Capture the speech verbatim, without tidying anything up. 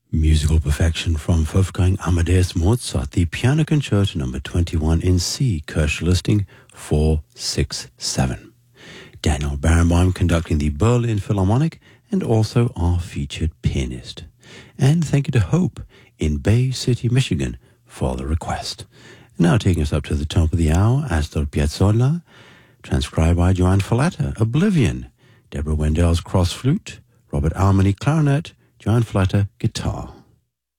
Musical perfection from Wolfgang Amadeus Mozart, the Piano Concerto number twenty-one in C, Kirsch listing four six seven. Daniel Barenboim conducting the Berlin Philharmonic and also our featured pianist. And thank you to Hope in Bay City, Michigan for the request. Now taking us up to the top of the hour, Astor Piazzolla, transcribed by Joan Falletta, Oblivion, Deborah Wendell's cross flute, Robert Almany clarinet, Joan Falletta guitar.